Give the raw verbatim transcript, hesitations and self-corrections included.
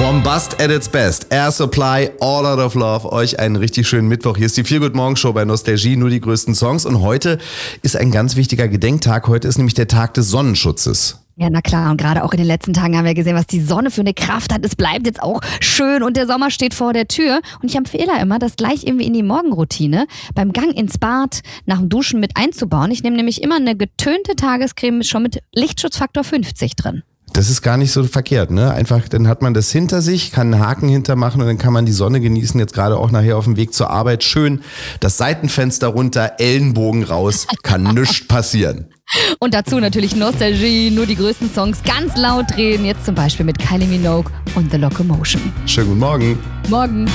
Bombast at its best. Air Supply, All Out of Love. Euch einen richtig schönen Mittwoch. Hier ist die Feel Good Morning Show bei Nostalgie, nur die größten Songs. Und heute ist ein ganz wichtiger Gedenktag. Heute ist nämlich der Tag des Sonnenschutzes. Ja, na klar. Und gerade auch in den letzten Tagen haben wir gesehen, was die Sonne für eine Kraft hat. Es bleibt jetzt auch schön und der Sommer steht vor der Tür. Und ich empfehle immer, das gleich irgendwie in die Morgenroutine beim Gang ins Bad nach dem Duschen mit einzubauen. Ich nehme nämlich immer eine getönte Tagescreme schon mit Lichtschutzfaktor fünfzig drin. Das ist gar nicht so verkehrt, ne? Einfach, dann hat man das hinter sich, kann einen Haken hintermachen und dann kann man die Sonne genießen. Jetzt gerade auch nachher auf dem Weg zur Arbeit. Schön das Seitenfenster runter, Ellenbogen raus, kann nichts passieren. Und dazu natürlich Nostalgie, nur die größten Songs ganz laut drehen. Jetzt zum Beispiel mit Kylie Minogue und The Locomotion. Schönen guten Morgen. Morgen.